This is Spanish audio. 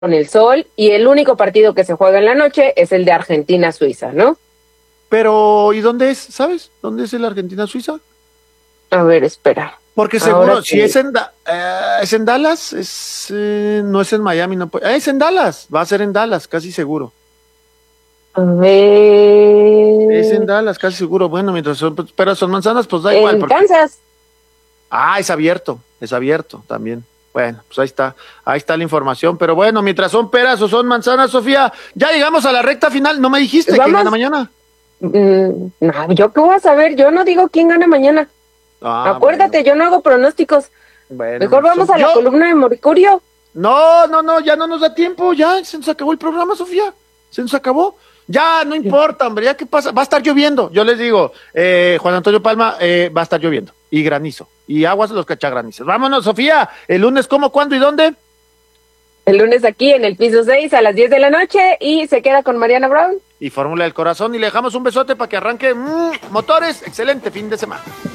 con el sol, y el único partido que se juega en la noche es el de Argentina-Suiza, ¿no? Pero, ¿y dónde es? ¿Sabes? ¿Dónde es el Argentina-Suiza? A ver, espera. Porque Ahora seguro, si te... es en Dallas, no es en Miami, no es en Dallas, va a ser en Dallas, casi seguro. A Es en ver... Dallas, casi seguro. Bueno, mientras son, pero son manzanas, pues da igual, En porque. Kansas. Ah, es abierto también. Bueno, pues ahí está la información. Pero bueno, mientras son peras o son manzanas, Sofía, ya llegamos a la recta final. No me dijiste quién gana Vamos. mañana. No, ¿yo qué voy a saber? Yo no digo quién gana mañana. Ah, bueno, Acuérdate, yo no hago pronósticos. bueno, Mejor vamos a la columna de Mercurio. no, ya no nos da tiempo, ya se nos acabó el programa, Sofía. Se nos acabó. Ya, no importa, hombre, ya qué pasa. Va a estar lloviendo, yo les digo, Juan Antonio Palma, va a estar lloviendo. Y granizo. Y aguas los cachagranizos. Vámonos, Sofía. El lunes, ¿cómo, cuándo y dónde? El lunes aquí en el piso 6 a las 10 de la noche y se queda con Mariana Brown. Y Fórmula del Corazón. Y le dejamos un besote para que arranque motores. Excelente fin de semana.